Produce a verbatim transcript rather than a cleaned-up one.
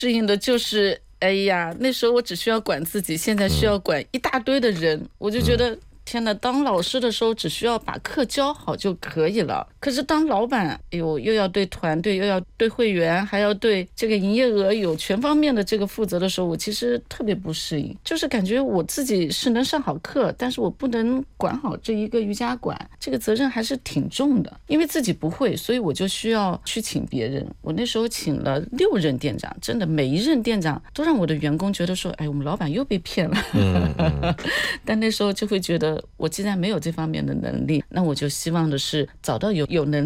适应的就是哎呀，那时候我只需要管自己，现在需要管一大堆的人，嗯、我就觉得。天哪，当老师的时候只需要把课教好就可以了，可是当老板，哎呦，又要对团队，又要对会员，还要对这个营业额有全方面的这个负责的时候，我其实特别不适应，就是感觉我自己是能上好课，但是我不能管好这一个瑜伽馆，这个责任还是挺重的，因为自己不会，所以我就需要去请别人。我那时候请了六任店长，真的每一任店长都让我的员工觉得说，哎，我们老板又被骗了。嗯嗯但那时候就会觉得我既然没有这方面的能力，那我就希望的是找到有有能力